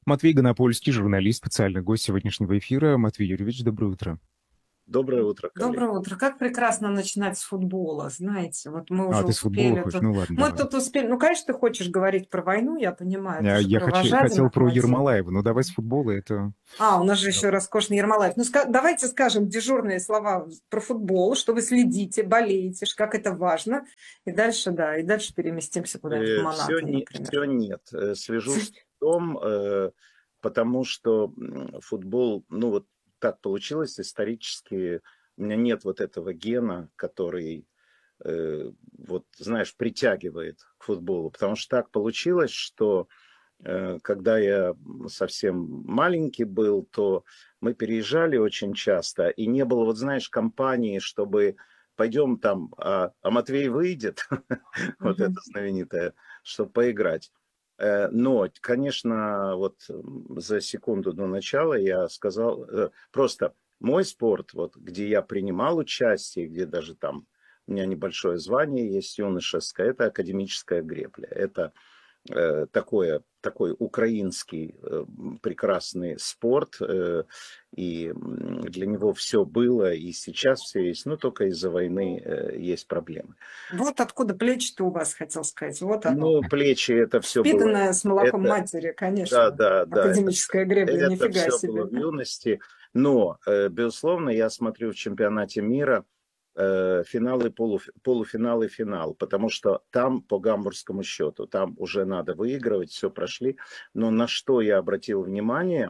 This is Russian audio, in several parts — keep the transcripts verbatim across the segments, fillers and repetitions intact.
Матвей Гонопольский, журналист, специальный гость сегодняшнего эфира. Матвей Юрьевич, доброе утро. Доброе утро, коллеги. Доброе утро. Как прекрасно начинать с футбола, знаете. Вот мы А, уже ты с футбола успели хочешь? тут... Ну ладно, Мы давай. тут успели... Ну, конечно, ты хочешь говорить про войну, я понимаю, это А, же Я хочу, кровожадина, хотел про холодильник. Ермолаева, но давай с футбола, это... А, у нас же Да. еще роскошный Ермолаев. Ну, ска- давайте скажем дежурные слова про футбол, что вы следите, болеете, ш- как это важно. И дальше, да, и дальше переместимся куда-нибудь в Все, Монако, не, например. все нет. Э, Свяжу с том, э, потому что м, футбол, ну вот так получилось исторически. У меня нет вот этого гена, который, э, вот знаешь, притягивает к футболу. Потому что так получилось, что э, когда я совсем маленький был, то мы переезжали очень часто, и не было, вот знаешь, компании, чтобы пойдем там, а, а Матвей выйдет, вот это Мгм. знаменитое, чтобы поиграть. Э, Но, конечно, вот м, за секунду до начала я сказал, э, просто мой спорт, вот где я принимал участие, где даже там у меня небольшое звание есть юношеское, это академическая гребля. Это э, такое, такой украинский э, прекрасный спорт, э, и м, для него все было, и сейчас все есть, но только из-за войны э, есть проблемы. Вот откуда плечи-то у вас, хотел сказать. Вот оно. Ну, плечи, это все было, Впитанное с молоком это, матери, да, конечно. да, да, это все, Академическая гребля, это нифига все было себе. в юности, но, э, безусловно, я смотрю в чемпионате мира э, финалы, полуф- полуфинал и финал, потому что там по гамбургскому счету, там уже надо выигрывать, все прошли, но на что я обратил внимание,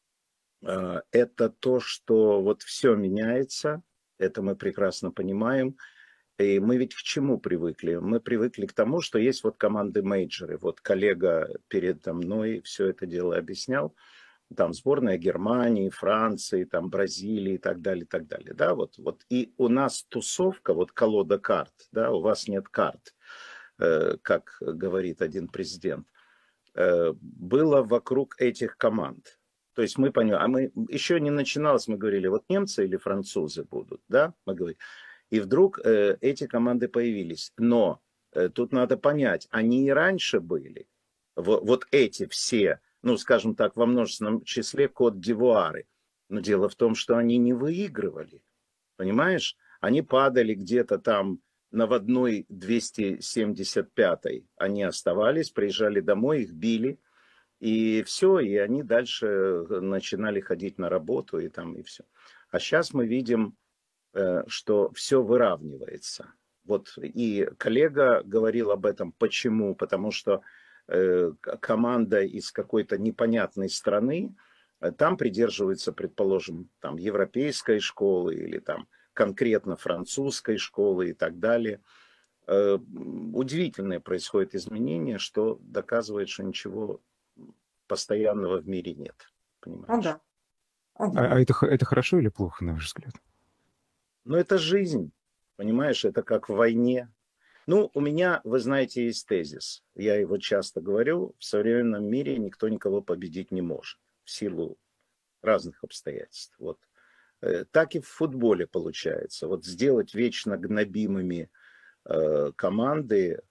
э, это то, что вот все меняется, это мы прекрасно понимаем, и мы ведь к чему привыкли? Мы привыкли к тому, что есть вот команды-мейджеры. Вот коллега передо мной все это дело объяснял. Там сборная Германии, Франции, там Бразилии и так далее, и так далее. Да, вот, вот. И у нас тусовка, вот колода карт, да, у вас нет карт, э, как говорит один президент, э, было вокруг этих команд. То есть мы понимаем, а мы еще не начиналось, мы говорили, вот немцы или французы будут, да, мы говорим. И вдруг э, эти команды появились. Но э, тут надо понять, они и раньше были. Во- вот эти все, ну, скажем так, во множественном числе Кот-д'Ивуары. Но дело в том, что они не выигрывали. Понимаешь? Они падали где-то там наводной двести семьдесят пятой. Они оставались, приезжали домой, их били. И все, и они дальше э, начинали ходить на работу и там, и все. А сейчас мы видим, э, что все выравнивается. Вот и коллега говорил об этом. Почему? Потому что э, команда из какой-то непонятной страны, э, там придерживается, предположим, там европейской школы или там конкретно французской школы и так далее. Э, удивительное происходит изменение, что доказывает, что ничего постоянного в мире нет. О Понимаешь? да, о А, да. а это, х- это хорошо или плохо, на ваш взгляд? Но это жизнь. Понимаешь, это как в войне. Ну, у меня, вы знаете, есть тезис. Я его часто говорю. В современном мире никто никого победить не может. В силу разных обстоятельств. Вот. Э, Так и в футболе получается. Вот сделать вечно гнобимыми э, команды.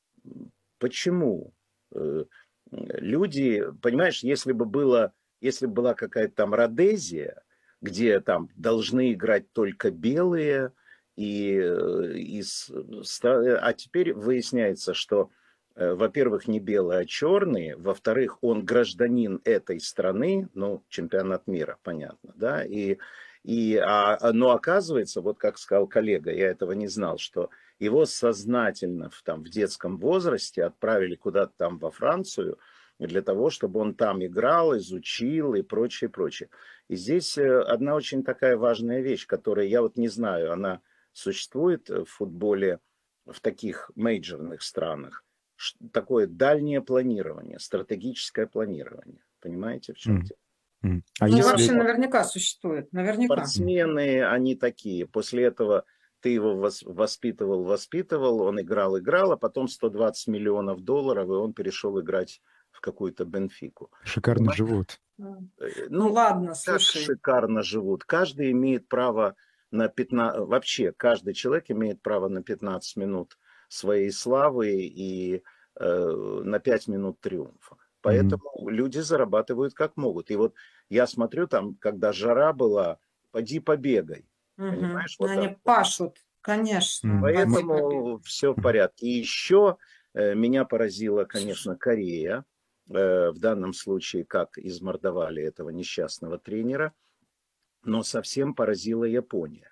Почему? Э, Люди, понимаешь, если бы было, если бы была какая-то там Родезия, где там должны играть только белые, и, э, и с- ста- а теперь выясняется, что, э, во-первых, не белые, а черные, во-вторых, он гражданин этой страны, ну, чемпионат мира, понятно, да, и, и, а, а- но оказывается, вот как сказал коллега, я этого не знал, что его сознательно в, там, в детском возрасте отправили куда-то там во Францию для того, чтобы он там играл, изучил и прочее, прочее. И здесь э, одна очень такая важная вещь, которая я вот не знаю, она существует в футболе в таких мейджорных странах. Ш- Такое дальнее планирование, стратегическое планирование. Понимаете, в чем М, дело? м. А Ну, Все вообще если... равно наверняка существует, наверняка. м, спортсмены, они такие. После этого ты его вос- воспитывал, воспитывал, он играл, играл, а потом сто двадцать миллионов долларов, и он перешел играть в какую-то Бенфику. Шикарно Понимаешь? живут. М. Э, Ну Ну, ладно, как слушай. шикарно живут. Каждый имеет право на пятнадцать, вообще каждый человек имеет право на пятнадцать минут своей славы и э, на пять минут триумфа. поэтому mm-hmm. люди зарабатывают как могут. И вот я смотрю там, когда жара была, поди побегай. Mm-hmm. Понимаешь? Вот они так. пашут, конечно. Mm-hmm. Поэтому все в порядке. И еще э, меня поразила, конечно, Корея. Э, в данном случае, как измордовали этого несчастного тренера. Но совсем поразила Япония.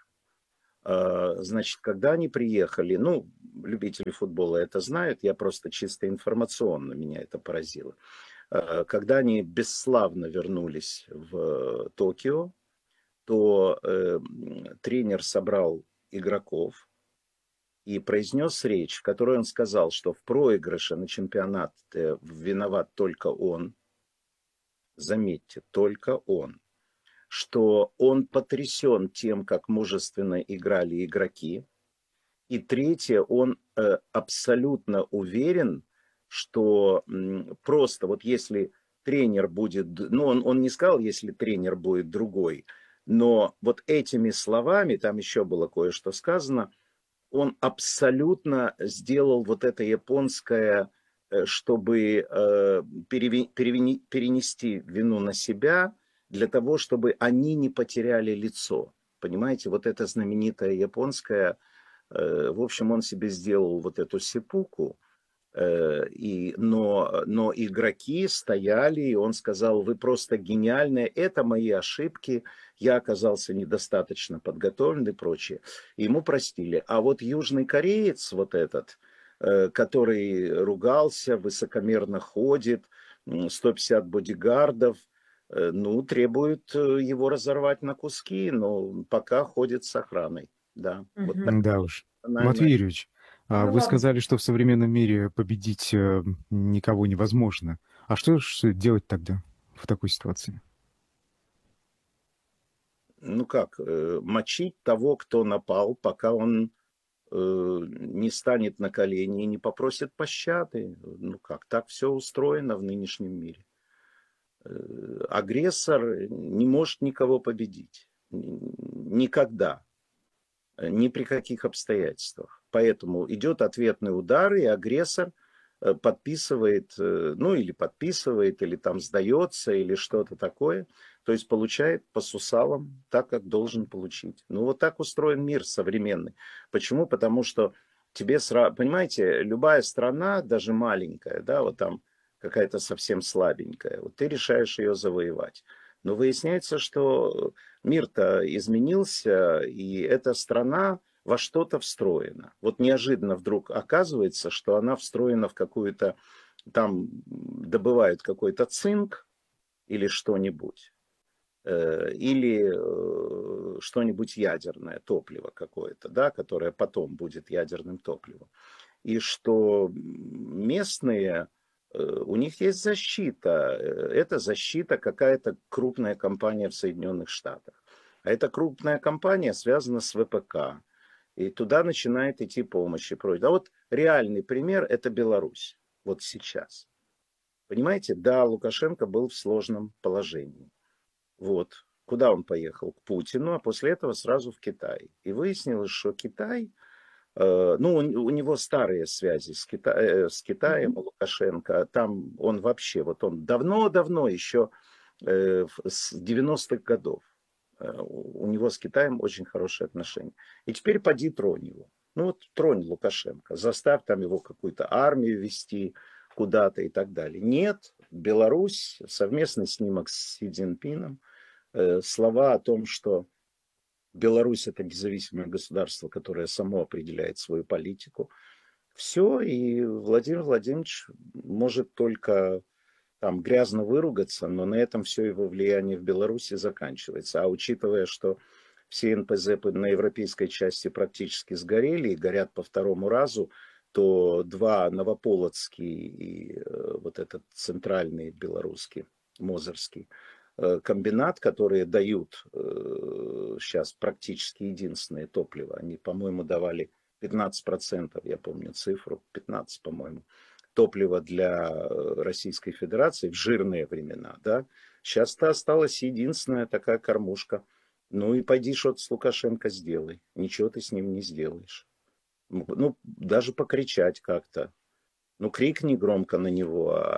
Значит, когда они приехали, ну, любители футбола это знают, я просто чисто информационно, меня это поразило. Когда они бесславно вернулись в Токио, то э, тренер собрал игроков и произнес речь, в которой он сказал, что в проигрыше на чемпионат виноват только он. Заметьте, только он. Что он потрясен тем, как мужественно играли игроки. И третье, он э, абсолютно уверен, что м, просто вот если тренер будет, ну он, он не сказал, если тренер будет другой, но вот этими словами, там еще было кое-что сказано, он абсолютно сделал вот это японское, э, чтобы э, переве, переве, перенести вину на себя, для того, чтобы они не потеряли лицо. Понимаете, вот это знаменитое японское, э, в общем, он себе сделал вот эту сиппуку, э, и, но, но игроки стояли, и он сказал, вы просто гениальные, это мои ошибки, я оказался недостаточно подготовлен и прочее. И ему простили. А вот южный кореец, вот этот, э, который ругался, высокомерно ходит, сто пятьдесят бодигардов, ну, требует его разорвать на куски, но пока ходит с охраной. Да, Угу. вот так. Да уж. Наверное... Матвей Юрьевич, Ну, вы ладно. сказали, что в современном мире победить никого невозможно. А что же делать тогда в такой ситуации? Ну как, мочить того, кто напал, пока он не станет на колени и не попросит пощады. Ну как, так все устроено в нынешнем мире. Агрессор не может никого победить. Никогда. Ни при каких обстоятельствах. Поэтому идет ответный удар, и агрессор подписывает, ну или подписывает, или там сдается, или что-то такое. То есть получает по сусалам так, как должен получить. Ну вот так устроен мир современный. Почему? Потому что тебе сразу, понимаете, любая страна, даже маленькая, да, вот там какая-то совсем слабенькая, вот ты решаешь ее завоевать. Но выясняется, что мир-то изменился, и эта страна во что-то встроена. Вот неожиданно вдруг оказывается, что она встроена в какую-то, там добывают какой-то цинк или что-нибудь, или что-нибудь ядерное, топливо какое-то, да, которое потом будет ядерным топливом. И что местные, у них есть защита. Это защита какая-то крупная компания в Соединенных Штатах. А эта крупная компания связана с ВПК. И туда начинает идти помощь и прочее. А вот реальный пример – это Беларусь. Вот сейчас. Понимаете, да, Лукашенко был в сложном положении. Вот. Куда он поехал? К Путину, а после этого сразу в Китай. И выяснилось, что Китай, э, ну, у, у него старые связи с, Кита, э, с Китаем, mm-hmm. Лукашенко, там он вообще, вот он давно-давно, еще э, с девяностых годов, э, у него с Китаем очень хорошие отношения. И теперь поди тронь его. Ну вот тронь Лукашенко, заставь там его какую-то армию вести куда-то и так далее. Нет, Беларусь, совместный снимок с Си Цзиньпином, э, слова о том, что Беларусь это независимое государство, которое само определяет свою политику. Все, и Владимир Владимирович может только там грязно выругаться, но на этом все его влияние в Беларуси заканчивается. А учитывая, что все эн пэ зэ на европейской части практически сгорели и горят по второму разу, то два Новополоцкий и э, вот этот центральный белорусский, Мозырский, э, комбинат, которые дают э, сейчас практически единственное топливо. Они, по-моему, давали пятнадцать процентов, я помню цифру, пятнадцать, по-моему, топлива для Российской Федерации в жирные времена. Да? Сейчас-то осталась единственная такая кормушка. Ну и пойди что-то с Лукашенко сделай. Ничего ты с ним не сделаешь. Ну, даже покричать как-то. Ну, крикни громко на него, а,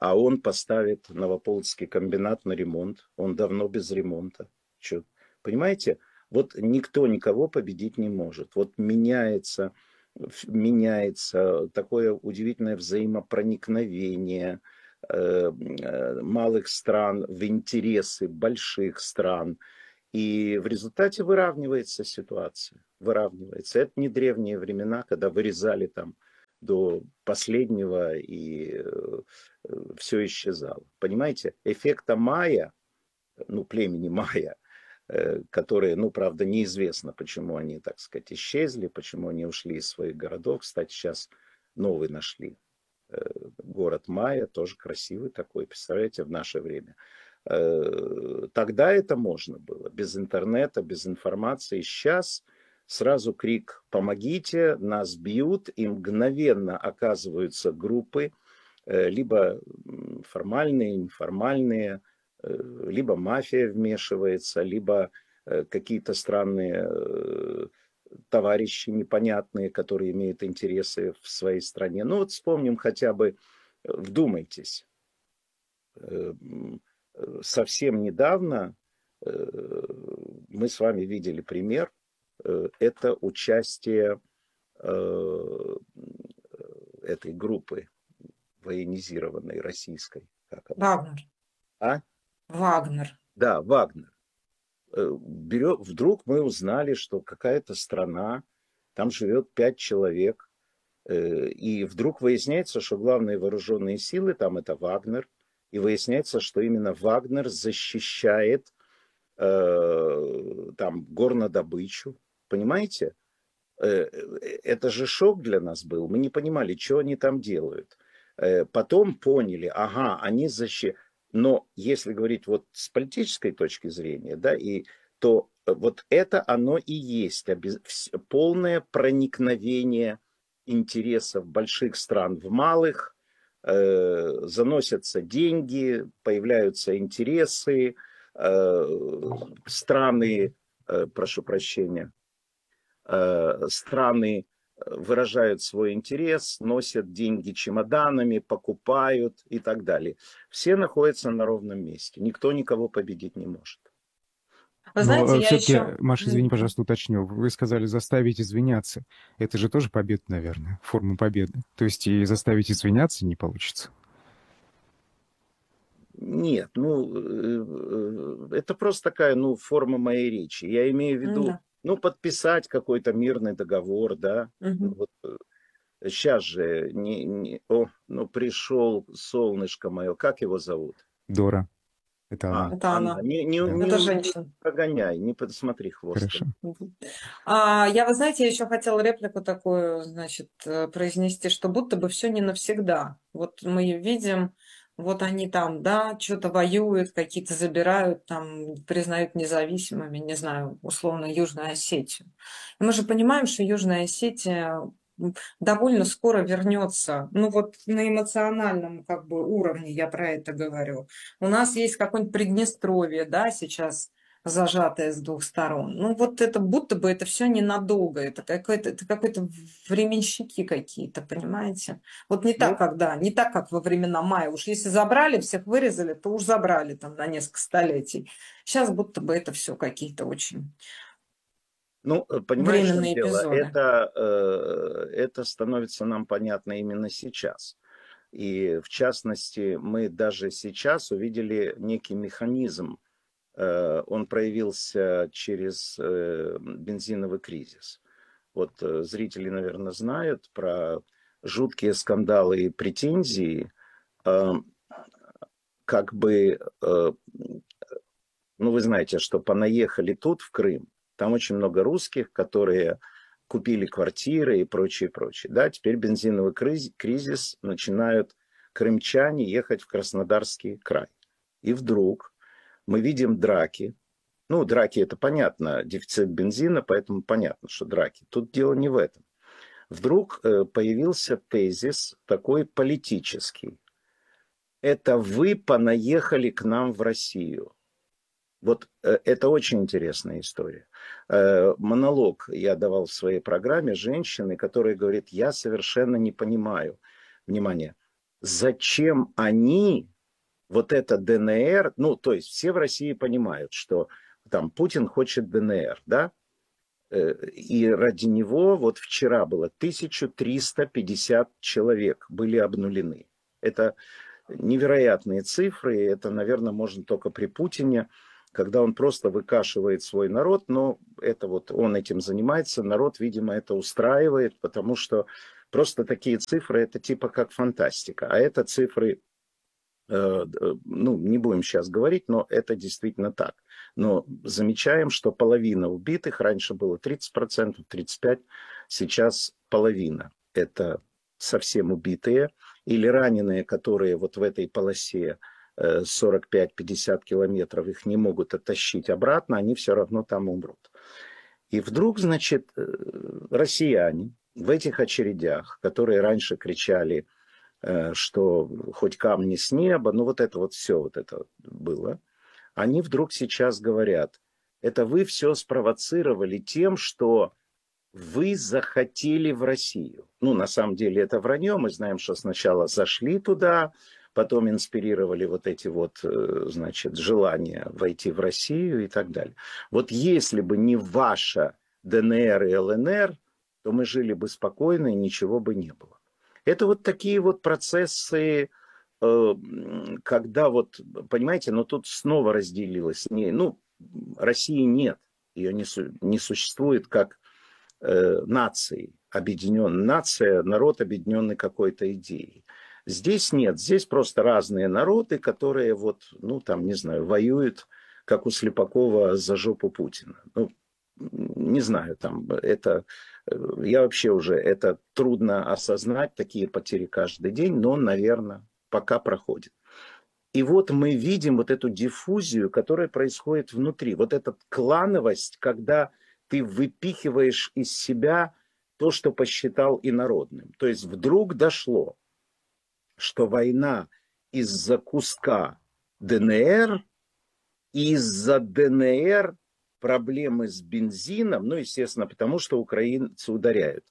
а он поставит Новополоцкий комбинат на ремонт. Он давно без ремонта. Чё? Понимаете? Вот никто никого победить не может. Вот меняется, меняется такое удивительное взаимопроникновение э, э, малых стран в интересы больших стран. И в результате выравнивается ситуация. Выравнивается. Это не древние времена, когда вырезали там до последнего и э, все исчезало. Понимаете? Эффекта майя, ну, племени майя, э, которые, ну, правда, неизвестно, почему они, так сказать, исчезли, почему они ушли из своих городов. Кстати, сейчас новый нашли. Э, город Майя, тоже красивый такой, представляете, в наше время. Э, тогда это можно было, без интернета, без информации. Сейчас сразу крик «помогите», нас бьют, и мгновенно оказываются группы, либо формальные, неформальные, либо мафия вмешивается, либо какие-то странные товарищи непонятные, которые имеют интересы в своей стране. Ну вот вспомним хотя бы, вдумайтесь, совсем недавно мы с вами видели пример, это участие этой группы военизированной российской. Как она? Вагнер. А? Вагнер. Да, Вагнер. Берет, вдруг мы узнали, что какая-то страна, там живет пять человек, и вдруг выясняется, что главные вооруженные силы там это Вагнер, и выясняется, что именно Вагнер защищает э, там горнодобычу. Понимаете? Это же шок для нас был. Мы не понимали, что они там делают. Потом поняли, ага, они защищают. Но если говорить вот с политической точки зрения, да, и, то вот это оно и есть полное проникновение интересов больших стран в малых, э, заносятся деньги, появляются интересы, э, страны, э, прошу прощения, э, страны выражают свой интерес, носят деньги чемоданами, покупают и так далее. Все находятся на ровном месте. Никто никого победить не может. Вы Но знаете, я все-таки, еще... Маша, извини, пожалуйста, уточню. Вы сказали заставить извиняться. Это же тоже победа, наверное, форма победы. То есть и заставить извиняться не получится. Нет, ну, это просто такая, ну, форма моей речи. Я имею в виду, Да. ну, подписать какой-то мирный договор, да. Угу. Вот, сейчас же, не, не, о, ну, пришел солнышко мое, как его зовут? Дора. Это А, она. Это она. она. Не, не, Да. не, Это не женщина. прогоняй, не подсмотри Хорошо. хвостом. А, я, вы знаете, я еще хотела реплику такую, значит, произнести, что будто бы все не навсегда. Вот мы видим, вот они там, да, что-то воюют, какие-то забирают, там, признают независимыми, не знаю, условно, Южную Осетию. И мы же понимаем, что Южная Осетия довольно скоро вернется, ну вот на эмоциональном как бы уровне я про это говорю. У нас есть какое-нибудь Приднестровье, да, сейчас зажатое с двух сторон. Ну вот это будто бы это все ненадолго, это какой-то, это какой-то временщики какие-то, понимаете? Вот не так, Ну, как, да, не так, как во времена Майя. Уж если забрали, всех вырезали, то уж забрали там на несколько столетий. Сейчас будто бы это все какие-то очень Ну, понимаешь, в чем временные дело? эпизоды. Это, э, это становится нам понятно именно сейчас. И в частности, мы даже сейчас увидели некий механизм. Э, он проявился через э, бензиновый кризис. Вот э, зрители, наверное, знают про жуткие скандалы и претензии, э, как бы, э, ну, вы знаете, что понаехали тут, в Крым, там очень много русских, которые купили квартиры и прочее, прочее. Да, теперь бензиновый кризис, начинают крымчане ехать в Краснодарский край. И вдруг мы видим драки. Ну, драки это понятно, дефицит бензина, поэтому понятно, что драки. Тут дело не в этом. Вдруг появился тезис такой политический. Это вы понаехали к нам в Россию. Вот это очень интересная история. Монолог я давал в своей программе женщины, которая говорит, я совершенно не понимаю, внимание, зачем они, вот это ДНР, ну, то есть все в России понимают, что там Путин хочет ДНР, да, и ради него вот вчера было тысяча триста пятьдесят человек были обнулены. Это невероятные цифры, и это, наверное, можно только при Путине, когда он просто выкашивает свой народ, но это вот он этим занимается, народ, видимо, это устраивает, потому что просто такие цифры, это типа как фантастика, а это цифры, э, ну, не будем сейчас говорить, но это действительно так. Но замечаем, что половина убитых, раньше было тридцать процентов, тридцать пять процентов, сейчас половина. Это совсем убитые или раненые, которые вот в этой полосе сорок пять - пятьдесят километров, их не могут оттащить обратно, они все равно там умрут. И вдруг, значит, россияне в этих очередях, которые раньше кричали, что хоть камни с неба, ну вот это вот все вот это было, они вдруг сейчас говорят, это вы все спровоцировали тем, что вы захотели в Россию. Ну, на самом деле это вранье, мы знаем, что сначала зашли туда, потом инспирировали вот эти вот, значит, желания войти в Россию и так далее. Вот если бы не ваша ДНР и ЛНР, то мы жили бы спокойно и ничего бы не было. Это вот такие вот процессы, когда вот, понимаете, но тут снова разделилось. Ну, России нет, ее не, не существует как э, нации, объединенная нация, народ, объединенный какой-то идеей. Здесь нет, здесь просто разные народы, которые вот, ну там, не знаю, воюют, как у Слепакова, за жопу Путина. Ну, не знаю, там, это, я вообще уже, это трудно осознать, такие потери каждый день, но, наверное, пока проходит. И вот мы видим вот эту диффузию, которая происходит внутри. Вот эта клановость, когда ты выпихиваешь из себя то, что посчитал инородным. То есть вдруг дошло, что война из-за куска ДНР, из-за ДНР проблемы с бензином, ну, естественно, потому что украинцы ударяют.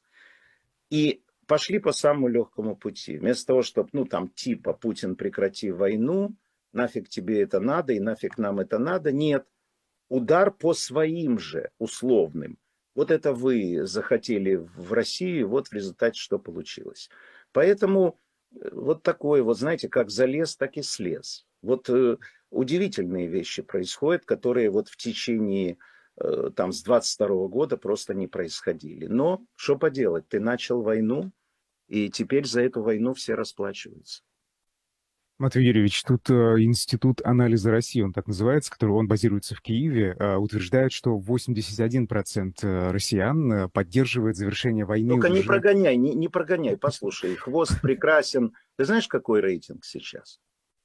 И пошли по самому легкому пути. Вместо того, чтобы, ну, там, типа, Путин, прекрати войну, нафиг тебе это надо и нафиг нам это надо. Нет. Удар по своим же условным. Вот это вы захотели в Россию, вот в результате что получилось. Поэтому вот такой вот, знаете, как залез, так и слез. Вот э, удивительные вещи происходят, которые вот в течение э, там с двадцать второго года просто не происходили. Но что поделать, ты начал войну, и теперь за эту войну все расплачиваются. Матвей Юрьевич, тут э, Институт анализа России, он так называется, который он базируется в Киеве, э, утверждает, что восемьдесят один процент россиян э, поддерживает завершение войны. Только уже... не прогоняй, не, не прогоняй, послушай, хвост прекрасен. Ты знаешь, какой рейтинг сейчас?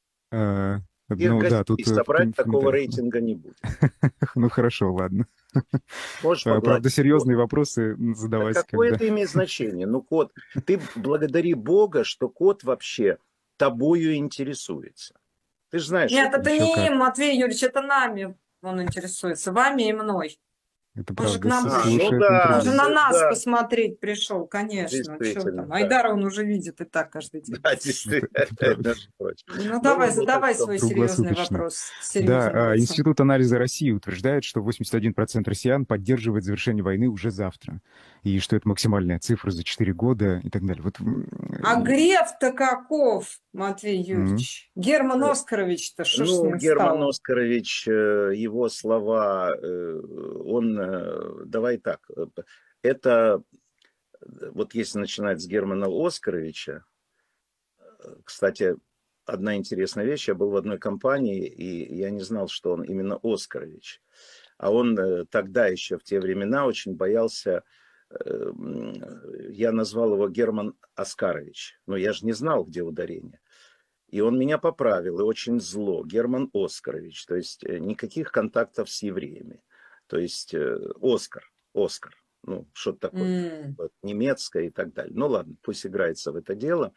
Э, Их ну да, тут... собрать такого рейтинга не будет. Ну хорошо, ладно. Можешь Правда, серьезные вопросы задавать. Да какое это имеет значение? Ну, кот, ты благодари Бога, что кот вообще тобою интересуется. Ты же знаешь... Нет, это Еще не как. им, Матвей Юрьевич, это нами он интересуется, вами и мной. Это Он же правда, к нам А, пришел. ну да, Он же на да, нас да. посмотреть пришел, конечно. Чё Действительно, там? да. Айдара он уже видит и так каждый день. Да, действительно. Это правда. между прочим. Ну давай, вот задавай это свой серьезный круглосуточно. вопрос. с серьезным Да, а, лицом. Институт анализа России утверждает, что восемьдесят один процент россиян поддерживает завершение войны уже завтра. И что это максимальная цифра за четыре года и так далее. Вот, А Греф-то каков, Матвей м, Юрьевич? Герман Оскарович-то что ж с Ну, ним Герман стало? Оскарович, э, его слова, э, он, э, давай так, э, это, э, вот если начинать с Германа Оскаровича, э, кстати, одна интересная вещь, я был в одной компании, и я не знал, что он именно Оскарович. А он э, тогда еще, в те времена, очень боялся, э, м, я назвал его Герман Оскарович, но я же не знал, где ударение. И он меня поправил, и очень зло. Герман Оскарович, то есть э, никаких контактов с евреями. То есть э, Оскар, Оскар, ну, что-то такое, М. вот, немецкое и так далее. Ну ладно, пусть играется в это дело.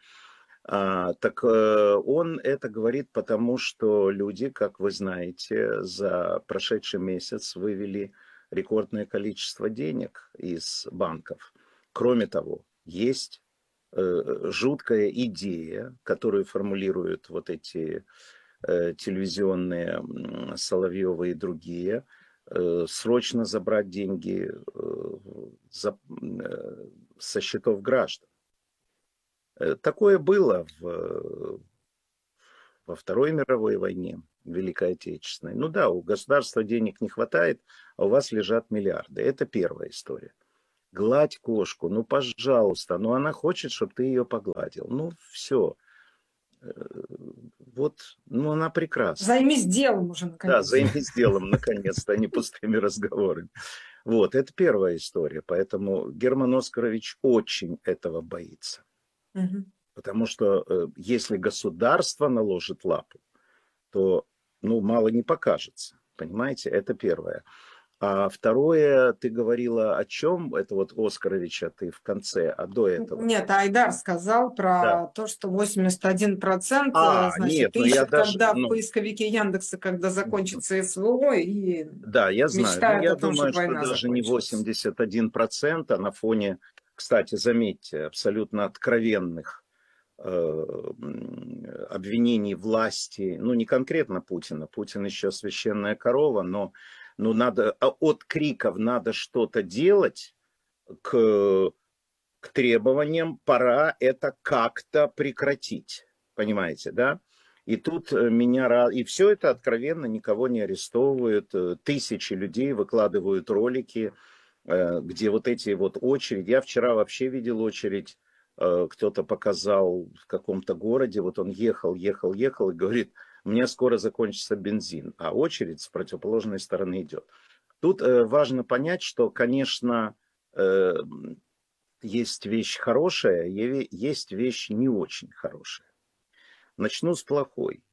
А, так э, он это говорит, потому что люди, как вы знаете, за прошедший месяц вывели рекордное количество денег из банков. Кроме того, есть жуткая идея, которую формулируют вот эти телевизионные Соловьевы и другие, срочно забрать деньги за, со счетов граждан. Такое было в, во Второй мировой войне, Великой Отечественной. Ну да, у государства денег не хватает, а у вас лежат миллиарды. Это первая история. Гладь кошку, ну пожалуйста, ну она хочет, чтобы ты ее погладил. Ну все. Вот, ну она прекрасна. Займись делом уже, наконец. Да, займись делом, наконец-то, а не пустыми разговорами. Вот, это первая история. Поэтому Герман Оскарович очень этого боится. Угу. Потому что э, если государство наложит лапу, то, ну, мало не покажется. Понимаете, это первое. А второе, ты говорила о чем? Это вот Оскаровича ты в конце, а до этого? Нет, Айдар сказал про Да. то, что восемьдесят один процент, А, значит, нет, ну я ищет, даже, когда ну, в поисковике Яндекса, когда закончится СВО, и да, я знаю. Но мечтает я о том, думаю, чтобы что война даже не закончилась. восемьдесят один процент, а на фоне, кстати, заметьте, абсолютно откровенных э, обвинений власти, ну не конкретно Путина, Путин еще священная корова, но ну, надо, от криков надо что-то делать к, к требованиям, пора это как-то прекратить, понимаете, да? И тут меня... И все это откровенно, никого не арестовывают. Тысячи людей выкладывают ролики, где вот эти вот очереди. Я вчера вообще видел очередь, кто-то показал в каком-то городе, вот он ехал, ехал, ехал и говорит, мне скоро закончится бензин, а очередь с противоположной стороны идет. Тут важно понять, что, конечно, есть вещь хорошая, есть вещь не очень хорошая. Начну с плохой.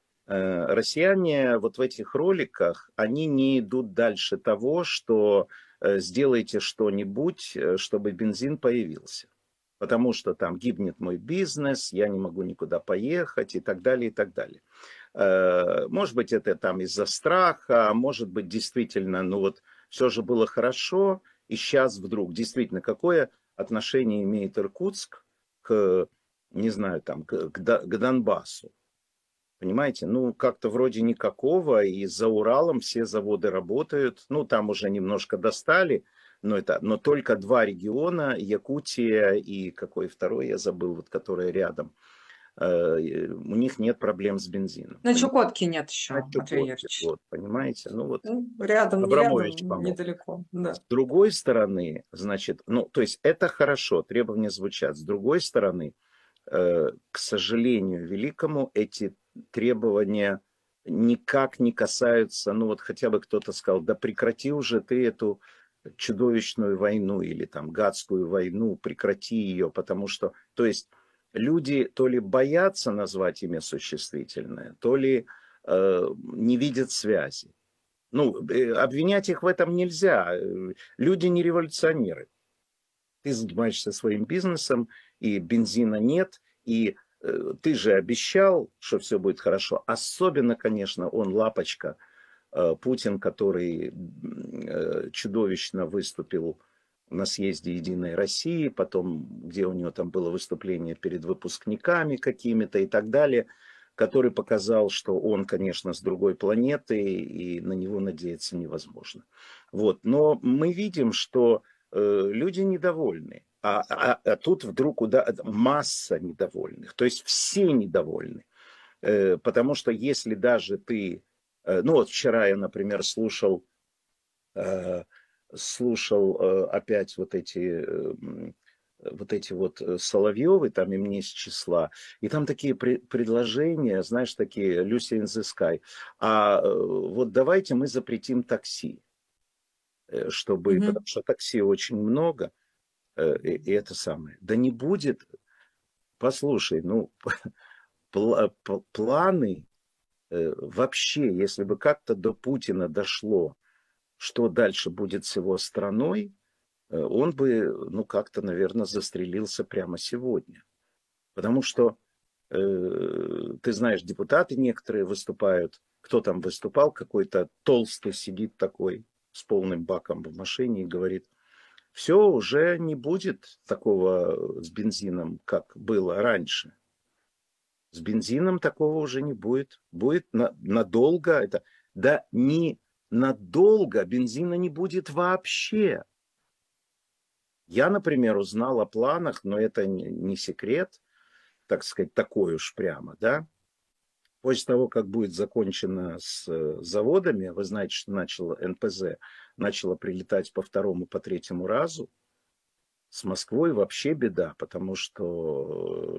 Россияне вот в этих роликах, они не идут дальше того, что сделайте что-нибудь, чтобы бензин появился. Потому что там гибнет мой бизнес, я не могу никуда поехать и так далее, и так далее. Может быть, это там из-за страха, может быть, действительно, ну вот все же было хорошо, и сейчас вдруг, действительно, какое отношение имеет Иркутск к, не знаю, там, к, к Донбассу? Понимаете, ну как-то вроде никакого, и за Уралом все заводы работают, ну там уже немножко достали, но, это, но только два региона, Якутия и какой второй, я забыл, вот который рядом, э, у них нет проблем с бензином. На Чукотке нет еще, На Матвей Чукотке, Юрьевич. вот, понимаете, ну вот Ну, рядом, не Абрамович рядом, помог. недалеко, да. С другой стороны, значит, ну то есть это хорошо, требования звучат, с другой стороны, э, к сожалению великому, эти требования никак не касаются, ну вот хотя бы кто-то сказал, да прекрати уже ты эту чудовищную войну или там гадскую войну, прекрати ее, потому что, то есть люди то ли боятся назвать имя существительное, то ли э, не видят связи. Ну, э, обвинять их в этом нельзя. Люди не революционеры. Ты занимаешься своим бизнесом, и бензина нет, и ты же обещал, что все будет хорошо. Особенно, конечно, он лапочка, Путин, который чудовищно выступил на съезде «Единой России», потом, где у него там было выступление перед выпускниками какими-то и так далее, который показал, что он, конечно, с другой планеты, и на него надеяться невозможно. Вот. Но мы видим, что э, люди недовольны. А, а, а тут вдруг уда... масса недовольных. То есть все недовольны. Э, потому что если даже ты... Э, ну вот вчера я, например, слушал, э, слушал э, опять вот эти... Э, вот эти вот Соловьевы, там им не из числа, и там такие при, предложения, знаешь, такие Lucy in the Sky. А вот давайте мы запретим такси, чтобы, mm-hmm. потому что такси очень много, и, и это самое. Да не будет, послушай, ну, планы вообще, если бы как-то до Путина дошло, что дальше будет с его страной, он бы, ну, как-то, наверное, застрелился прямо сегодня. Потому что, э, ты знаешь, депутаты некоторые выступают, кто там выступал, какой-то толстый сидит такой с полным баком в машине и говорит, все уже не будет такого с бензином, как было раньше. С бензином такого уже не будет. Будет на, надолго. Это, да не надолго бензина не будет вообще. Я, например, узнал о планах, но это не, не секрет, так сказать, такой уж прямо, да. После того, как будет закончено с заводами, вы знаете, что начало эн пэ зэ, начало прилетать по второму, по третьему разу, с Москвой вообще беда, потому что